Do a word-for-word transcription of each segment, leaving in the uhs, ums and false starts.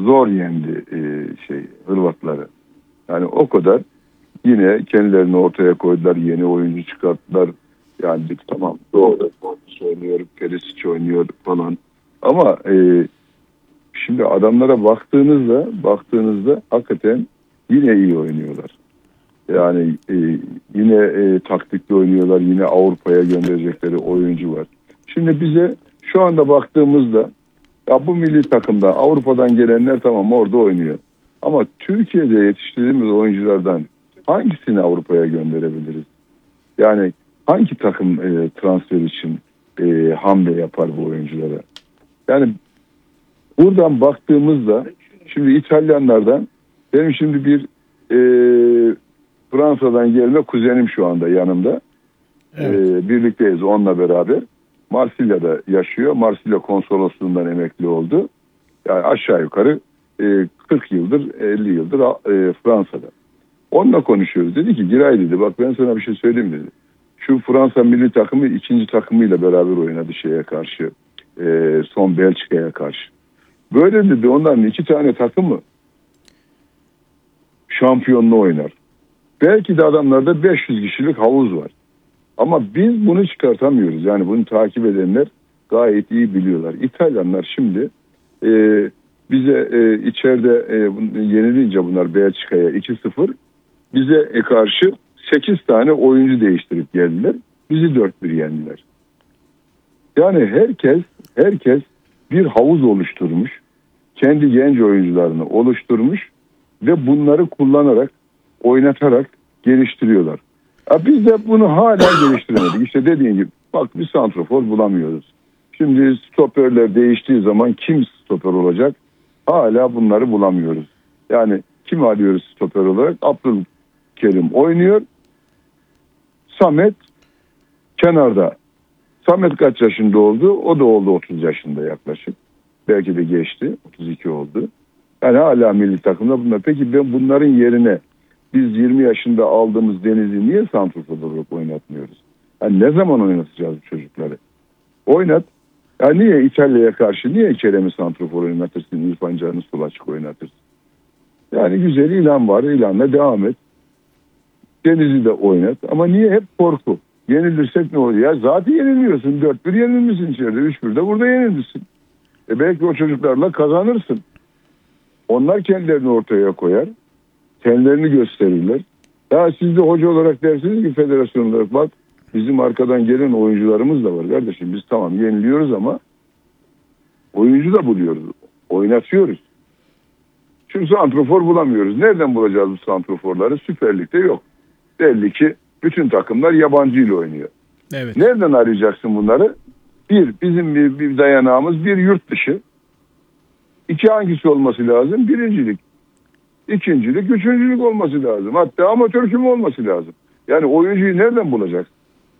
zor yendi e, şey Hırvatları. Yani o kadar yine kendilerini ortaya koydular. Yeni oyuncu çıkarttılar. Yani tamam doğru. Modric oynuyor, Perisic oynuyor falan. Ama e, şimdi adamlara baktığınızda baktığınızda hakikaten yine iyi oynuyorlar. Yani e, yine e, taktikli oynuyorlar. Yine Avrupa'ya gönderecekleri oyuncu var. Şimdi bize şu anda baktığımızda ya bu milli takımda Avrupa'dan gelenler tamam orada oynuyor. Ama Türkiye'de yetiştirdiğimiz oyunculardan hangisini Avrupa'ya gönderebiliriz? Yani hangi takım e, transfer için e, hamle yapar bu oyunculara? Yani buradan baktığımızda şimdi İtalyanlardan benim şimdi bir e, Fransa'dan gelme kuzenim şu anda yanımda. Evet. E, birlikteyiz onunla beraber. Marsilya'da yaşıyor. Marsilya konsolosluğundan emekli oldu. Yani aşağı yukarı e, kırk yıldır, elli yıldır e, Fransa'da. Onunla konuşuyoruz. Dedi ki Giray dedi bak ben sana bir şey söyleyeyim dedi. Şu Fransa milli takımı ikinci takımıyla beraber oynadı şeye karşı. E, son Belçika'ya karşı. Böyle dedi onların iki tane takımı şampiyonluğu oynar. Belki de adamlarda beş yüz kişilik havuz var. Ama biz bunu çıkartamıyoruz. Yani bunu takip edenler gayet iyi biliyorlar. İtalyanlar şimdi e, bize e, içeride e, yenilince bunlar Belçika'ya iki sıfır bize karşı sekiz tane oyuncu değiştirip geldiler. Bizi dört bir yendiler. Yani herkes herkes bir havuz oluşturmuş. Kendi genç oyuncularını oluşturmuş ve bunları kullanarak, oynatarak geliştiriyorlar. Ya biz de bunu hala geliştiremedik. İşte dediğin gibi bak bir santrafor bulamıyoruz. Şimdi stoperler değiştiği zaman kim stoper olacak? Hala bunları bulamıyoruz. Yani kim alıyoruz stoper olarak? Abdülkerim oynuyor. Samet kenarda. Samet kaç yaşında oldu? O da oldu otuz yaşında yaklaşık. Belki de geçti. otuz iki oldu. Yani hala milli takımda bunlar. Peki ben bunların yerine biz yirmi yaşında aldığımız Deniz'i niye santrafor olarak oynatmıyoruz? Yani ne zaman oynatacağız bu çocukları? Oynat. Yani niye İtalya'ya karşı niye Kerem'i santrafor oynatırsın? İrfan Can'ı sol açık oynatırsın? Yani güzel ilan var. İlanla devam et. Deniz'i de oynat. Ama niye hep korku? Yenilirsek ne oluyor? Ya zaten yeniliyorsun. dört bir yenilmişsin içeride. üç bir de burada yenilmişsin. E belki o çocuklarla kazanırsın. Onlar kendilerini ortaya koyar. Kendilerini gösterirler. Ya siz de hoca olarak dersiniz ki federasyon olarak bak bizim arkadan gelen oyuncularımız da var kardeşim. Biz tamam yeniliyoruz ama oyuncu da buluyoruz. Oynatıyoruz. Çünkü santrofor bulamıyoruz. Nereden bulacağız bu santroforları? Süper Lig'de yok. Belli ki bütün takımlar yabancı ile oynuyor. Evet. Nereden arayacaksın bunları? Bir, bizim bir, bir dayanağımız bir yurt dışı. İki hangisi olması lazım? Birincilik. İkincilik, üçüncülük olması lazım. Hatta amatör küme olması lazım. Yani oyuncuyu nereden bulacaksın?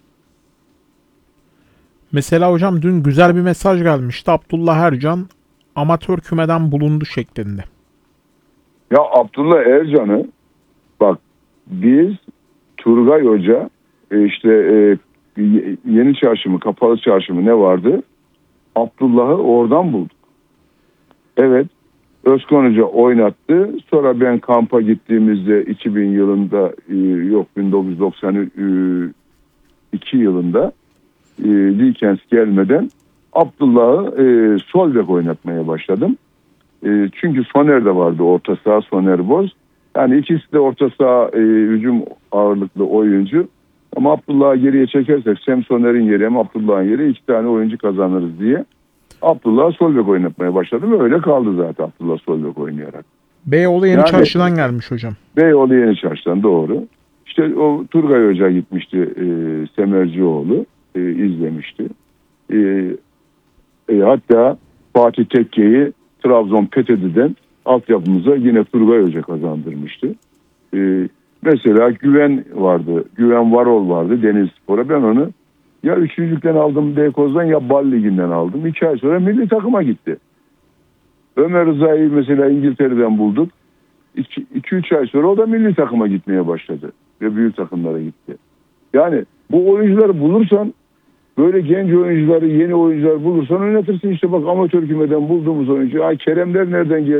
Mesela hocam dün güzel bir mesaj gelmişti. Abdullah Ercan amatör kümeden bulundu şeklinde. Ya Abdullah Ercan'ı bak biz Turgay Hoca işte e, Yeni Çarşı mı Kapalı Çarşı mı ne vardı? Abdullah'ı oradan bulduk. Evet. Özkan Hoca oynattı. Sonra ben kampa gittiğimizde iki bin yılında yok bin dokuz yüz doksan iki yılında e, Likens gelmeden Abdullah'ı e, sol bek oynatmaya başladım. E, çünkü Soner de vardı orta saha Soner Boz. Yani ikisi de orta saha e, hücum ağırlıklı oyuncu. Ama Abdullah'ı geriye çekersek hem Soner'in yeri hem Abdullah'ın yeri iki tane oyuncu kazanırız diye Abdullah sol bek oynatmaya başladı ve öyle kaldı zaten Abdullah sol bek oynayarak. Beyoğlu Yeni yani, Çarşı'dan gelmiş hocam. Beyoğlu Yeni Çarşı'dan doğru. İşte o Turgay Hoca gitmişti e, Semercioğlu e, izlemişti. E, e, hatta Fatih Tekke'yi Trabzon P T T'den altyapımıza yine Turgay Hoca kazandırmıştı. E, mesela Güven vardı. Güven Varol vardı Denizspor'a. Ben onu ya üçüncülükten aldım Beykoz'dan ya Bal Ligi'nden aldım. İki ay sonra milli takıma gitti. Ömer Rıza'yı mesela İngiltere'den bulduk. iki üç ay sonra o da milli takıma gitmeye başladı. Ve büyük takımlara gitti. Yani bu oyuncuları bulursan böyle genç oyuncuları, yeni oyuncular bulursan oynatırsın. İşte bak amatör kümeden bulduğumuz oyuncu. Ay Keremler nereden geldi?